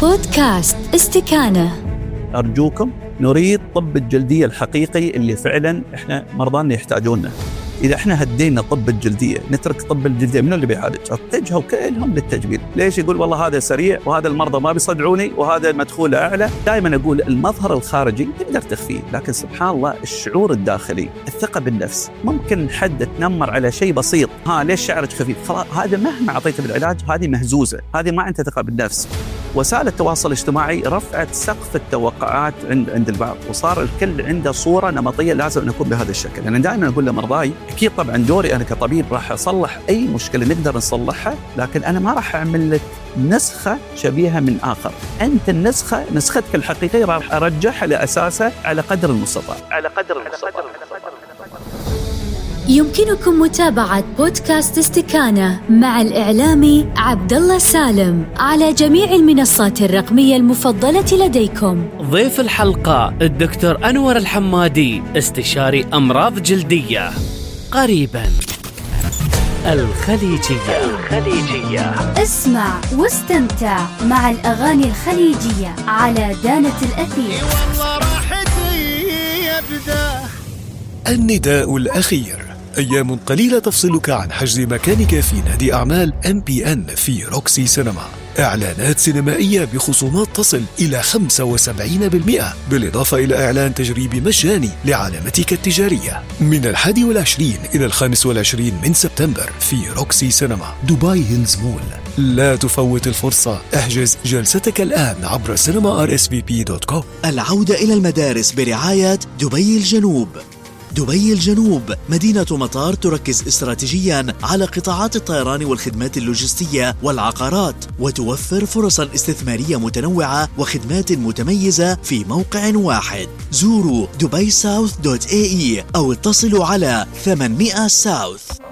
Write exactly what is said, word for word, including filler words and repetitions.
بودكاست استكانة. أرجوكم نريد طب الجلدية الحقيقي اللي فعلا إحنا مرضانا يحتاجونه. إذا إحنا هدينا طب الجلدية نترك طب الجلدية، من اللي بيعالج؟ اتجهوا كلهم للتجميل. ليش يقول والله هذا سريع وهذا المرضى ما بيصدعوني وهذا مدخوله أعلى؟ دائما أقول المظهر الخارجي تقدر تخفيه، لكن سبحان الله الشعور الداخلي، الثقة بالنفس. ممكن حد تنمر على شيء بسيط، ها ليش شعرك خفيف؟ خلاص هذا مهما أعطيته بالعلاج هذه مهزوزة، هذه ما عندها ثقة بالنفس. وسائل التواصل الاجتماعي رفعت سقف التوقعات عند عند البعض، وصار الكل عنده صورة نمطية لازم أن نكون بهذا الشكل. أنا دائما أقول لمرضاي أكيد طبعا دوري أنا كطبيب راح أصلح أي مشكلة نقدر نصلحها، لكن أنا ما راح أعمل لك نسخة شبيهة من آخر. أنت النسخة نسختك الحقيقية راح أرجحها لأساسها على قدر المستطاع. على قدر المستطاع. يمكنكم متابعة بودكاست استكانة مع الإعلامي عبدالله سالم على جميع المنصات الرقمية المفضلة لديكم. ضيف الحلقة الدكتور أنور الحمادي، استشاري أمراض جلدية. قريبا الخليجية. الخليجية اسمع واستمتع مع الأغاني الخليجية على دانة الأثير. والله راحتي يبدأ النداء الأخير. أيام قليلة تفصلك عن حجز مكانك في نادي أعمال إم بي إن في روكسي سينما. إعلانات سينمائية بخصومات تصل إلى خمسة وسبعين بالمئة، بالإضافة إلى إعلان تجريبي مجاني لعلامتك التجارية من الحادي والعشرين إلى الخامس والعشرين من سبتمبر في روكسي سينما دبي هيلز مول. لا تفوت الفرصة، احجز جلستك الآن عبر سينما آر إس في بي دوت كوم. العودة إلى المدارس برعاية دبي الجنوب. دبي الجنوب مدينة مطار تركز استراتيجياً على قطاعات الطيران والخدمات اللوجستية والعقارات، وتوفر فرصاً استثمارية متنوعة وخدمات متميزة في موقع واحد. زوروا دبي ساوث دوت إيه إي أو اتصلوا على ثمانمئة ساوث.